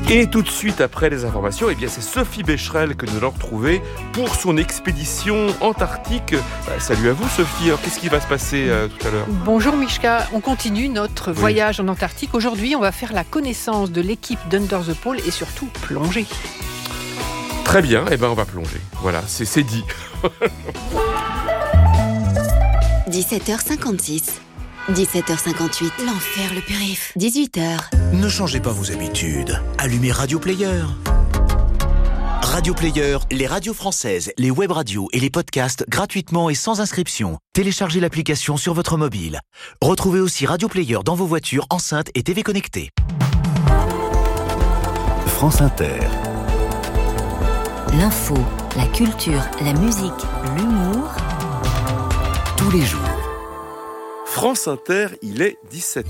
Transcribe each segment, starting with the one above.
Et tout de suite après les informations, eh bien c'est Sophie Becherel que nous allons retrouver pour son expédition antarctique. Salut à vous Sophie, alors qu'est-ce qui va se passer tout à l'heure ? Bonjour Mishka, on continue notre voyage en Antarctique. Aujourd'hui, on va faire la connaissance de l'équipe d'Under the Pole et surtout plonger. Très bien, eh ben on va plonger. Voilà, c'est dit. 17h56. 17h58, l'enfer le périph'. 18h. Ne changez pas vos habitudes. Allumez Radio Player. Radio Player, les radios françaises, les web radios et les podcasts gratuitement et sans inscription. Téléchargez l'application sur votre mobile. Retrouvez aussi Radio Player dans vos voitures, enceintes et TV connectées. France Inter. L'info, la culture, la musique, l'humour. Tous les jours. France Inter, il est 17h.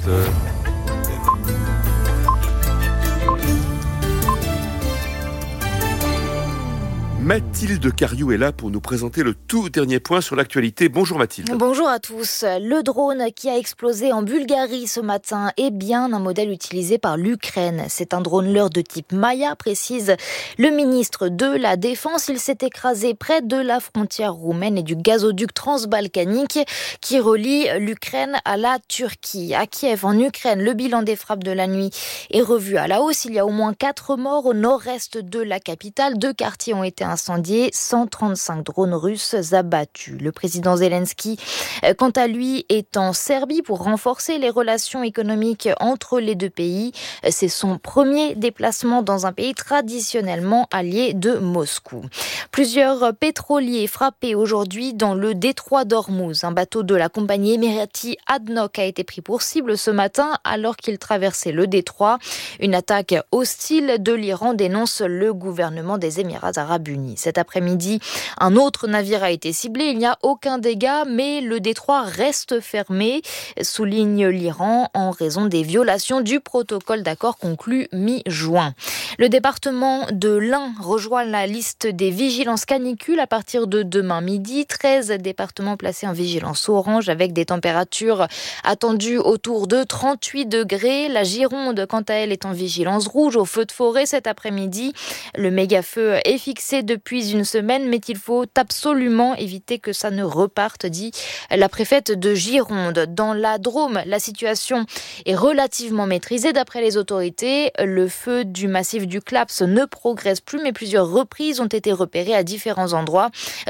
Mathilde Cariou est là pour nous présenter le tout dernier point sur l'actualité. Bonjour Mathilde. Bonjour à tous. Le drone qui a explosé en Bulgarie ce matin est bien un modèle utilisé par l'Ukraine. C'est un drone leurre de type Maya, précise le ministre de la Défense. Il s'est écrasé près de la frontière roumaine et du gazoduc transbalkanique qui relie l'Ukraine à la Turquie. À Kiev, en Ukraine, le bilan des frappes de la nuit est revu à la hausse. Il y a au moins 4 morts au nord-est de la capitale. 2 quartiers ont été incendiés, 135 drones russes abattus. Le président Zelensky, quant à lui, est en Serbie pour renforcer les relations économiques entre les deux pays. C'est son premier déplacement dans un pays traditionnellement allié de Moscou. Plusieurs pétroliers frappés aujourd'hui dans le détroit d'Ormuz. Un bateau de la compagnie émirati ADNOC a été pris pour cible ce matin alors qu'il traversait le détroit. Une attaque hostile de l'Iran, dénonce le gouvernement des Émirats arabes unis. Cet après-midi, un autre navire a été ciblé. Il n'y a aucun dégât, mais le détroit reste fermé, souligne l'Iran, en raison des violations du protocole d'accord conclu mi-juin. Le département de l'Ain rejoint la liste des vigilances canicule à partir de demain midi. 13 départements placés en vigilance orange avec des températures attendues autour de 38 degrés. La Gironde, quant à elle, est en vigilance rouge au feu de forêt cet après-midi. Le méga-feu est fixé depuis une semaine, mais il faut absolument éviter que ça ne reparte, dit la préfète de Gironde. Dans la Drôme, la situation est relativement maîtrisée d'après les autorités. Le feu du massif du Claps ne progresse plus, mais plusieurs reprises ont été repérées à différents endroits.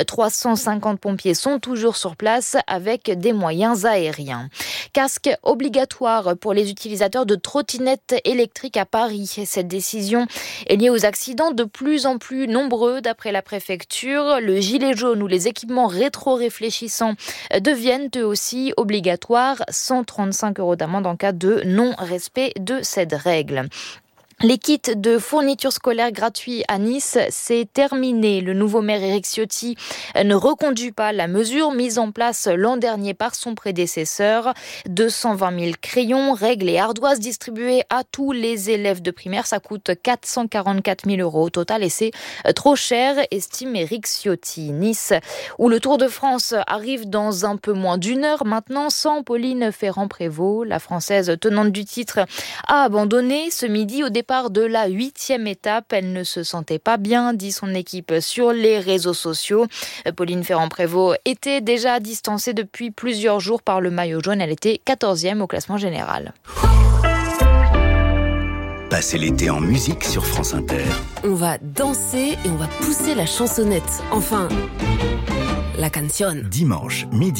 350 pompiers sont toujours sur place avec des moyens aériens. Casque obligatoire pour les utilisateurs de trottinettes électriques à Paris. Cette décision est liée aux accidents de plus en plus nombreux d'après la préfecture. Le gilet jaune ou les équipements rétro-réfléchissants deviennent eux aussi obligatoires. 135 € d'amende en cas de non-respect de cette règle. Les kits de fournitures scolaires gratuits à Nice, c'est terminé. Le nouveau maire Éric Ciotti ne reconduit pas la mesure mise en place l'an dernier par son prédécesseur. 220 000 crayons, règles et ardoises distribués à tous les élèves de primaire. Ça coûte 444 000 € au total et c'est trop cher, estime Éric Ciotti. Nice, où le Tour de France arrive dans un peu moins d'une heure maintenant, sans Pauline Ferrand-Prévot. La Française tenante du titre a abandonné ce midi au départ de la 8e étape. Elle ne se sentait pas bien, dit son équipe sur les réseaux sociaux. Pauline Ferrand-Prévot était déjà distancée depuis plusieurs jours par le maillot jaune. Elle était 14e au classement général. Passez l'été en musique sur France Inter. On va danser et on va pousser la chansonnette. Enfin, la canción. Dimanche, midi.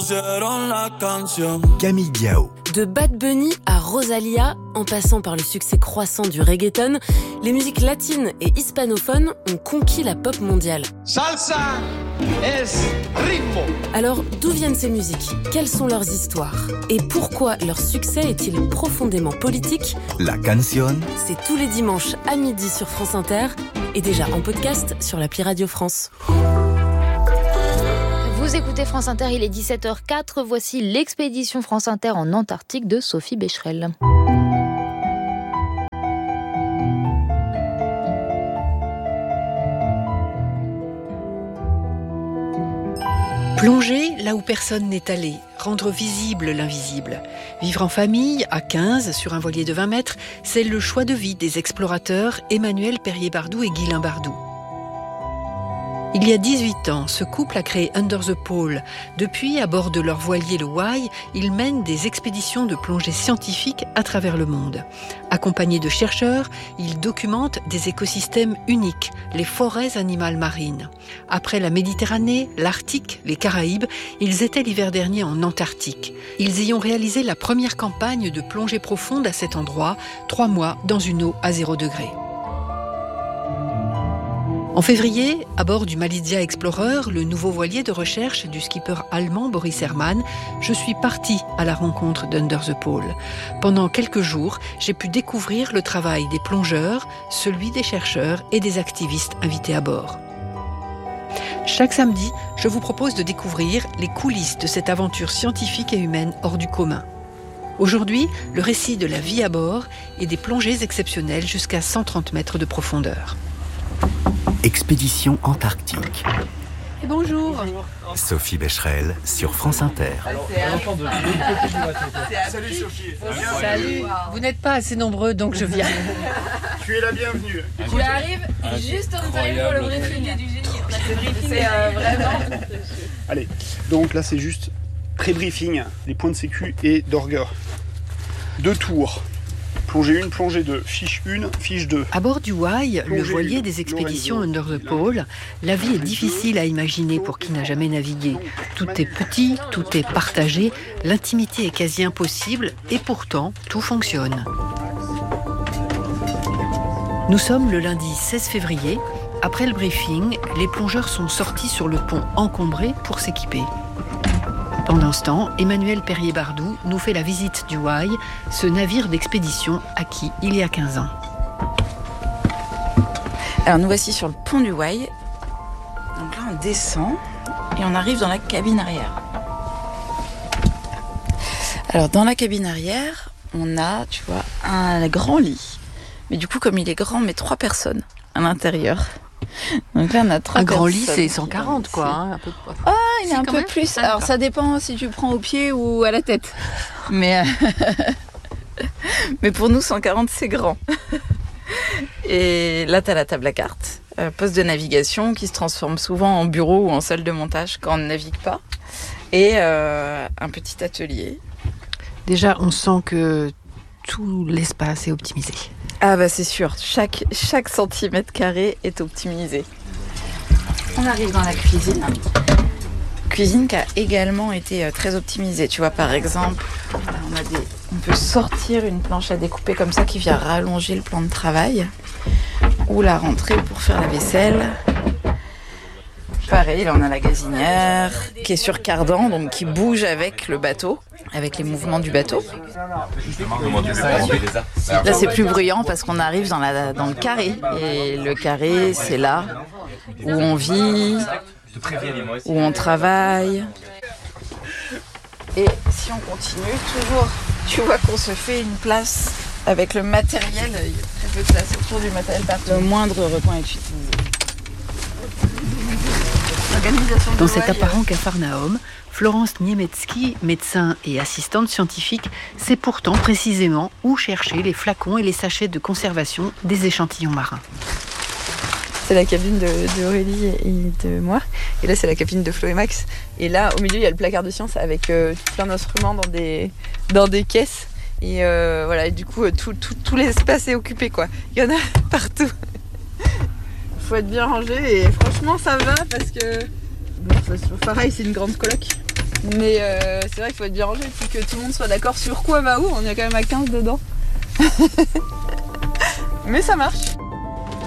Camille Diao. De Bad Bunny à Rosalia, en passant par le succès croissant du reggaeton, les musiques latines et hispanophones ont conquis la pop mondiale. Salsa es ritmo. Alors, d'où viennent ces musiques ? Quelles sont leurs histoires ? Et pourquoi leur succès est-il profondément politique ? La canción. C'est tous les dimanches à midi sur France Inter et déjà en podcast sur l'appli Radio France. Vous écoutez France Inter, il est 17h04. Voici l'expédition France Inter en Antarctique de Sophie Becherel. Plonger là où personne n'est allé, rendre visible l'invisible. Vivre en famille, à 15, sur un voilier de 20 mètres, c'est le choix de vie des explorateurs Emmanuel Perrier-Bardou et Guylain Bardou. Il y a 18 ans, ce couple a créé Under the Pole. Depuis, à bord de leur voilier le Wai, ils mènent des expéditions de plongée scientifique à travers le monde. Accompagnés de chercheurs, ils documentent des écosystèmes uniques, les forêts animales marines. Après la Méditerranée, l'Arctique, les Caraïbes, ils étaient l'hiver dernier en Antarctique. Ils y ont réalisé la première campagne de plongée profonde à cet endroit, 3 mois dans une eau à 0 degré. En février, à bord du Malizia Explorer, le nouveau voilier de recherche du skipper allemand Boris Herrmann, je suis partie à la rencontre d'Under the Pole. Pendant quelques jours, j'ai pu découvrir le travail des plongeurs, celui des chercheurs et des activistes invités à bord. Chaque samedi, je vous propose de découvrir les coulisses de cette aventure scientifique et humaine hors du commun. Aujourd'hui, le récit de la vie à bord et des plongées exceptionnelles jusqu'à 130 mètres de profondeur. Expédition Antarctique. Et bonjour. Sophie Becherel sur France Inter. Salut Sophie. Salut. Vous n'êtes pas assez nombreux, donc je viens. Tu es la bienvenue. Tu arrives juste en time pour le briefing du génie. C'est vraiment... Allez, donc là c'est juste pré-briefing, les points de sécu et d'orgue. 2 tours. Plongée 1, plongée 2, fiche 1, fiche 2. À bord du Wai, le voilier des expéditions Under the Pole, la vie est difficile à imaginer pour qui n'a jamais navigué. Tout est petit, tout est partagé, l'intimité est quasi impossible et pourtant tout fonctionne. Nous sommes le lundi 16 février. Après le briefing, les plongeurs sont sortis sur le pont encombré pour s'équiper. Pendant ce temps, Emmanuel Perrier-Bardou nous fait la visite du Wai, ce navire d'expédition acquis il y a 15 ans. Alors nous voici sur le pont du Wai. Donc là on descend et on arrive dans la cabine arrière. Alors dans la cabine arrière, on a, tu vois, un grand lit. Mais du coup comme il est grand, on met 3 personnes à l'intérieur. Donc là on a 3 personnes. Un grand lit c'est 140 quoi. Hein, un peu... Ah, il est un peu plus. Alors ça dépend si tu prends au pied ou à la tête. Mais pour nous 140 c'est grand. Et là t'as la table à cartes, poste de navigation qui se transforme souvent en bureau ou en salle de montage quand on ne navigue pas. Et un petit atelier. Déjà on sent que tout l'espace est optimisé. Ah bah c'est sûr, chaque centimètre carré est optimisé. On arrive dans la cuisine. Cuisine qui a également été très optimisée. Tu vois par exemple, on peut sortir une planche à découper comme ça qui vient rallonger le plan de travail. Ou la rentrée pour faire la vaisselle. Pareil, là on a la gazinière qui est sur cardan, donc qui bouge avec le bateau, avec les mouvements du bateau. Là c'est plus bruyant parce qu'on arrive dans le carré. Et le carré c'est là où on vit, où on travaille. Et si on continue, toujours, tu vois qu'on se fait une place avec le matériel. Il y a très peu de place autour du matériel partout. Le moindre recoin est utilisé. Dans cet apparent capharnaüm, Florence Niemiecki, médecin et assistante scientifique, sait pourtant précisément où chercher les flacons et les sachets de conservation des échantillons marins. C'est la cabine d'Aurélie et de moi. Et là, c'est la cabine de Flo et Max. Et là, au milieu, il y a le placard de science avec plein d'instruments dans des caisses. Et voilà, et du coup, tout l'espace est occupé, quoi. Il y en a partout. Faut être bien rangé et franchement, ça va parce que... Bon, pareil, c'est une grande coloc. Mais c'est vrai qu'il faut être bien rangé et puis que tout le monde soit d'accord sur quoi va où. On est quand même à 15 dedans. Mais ça marche.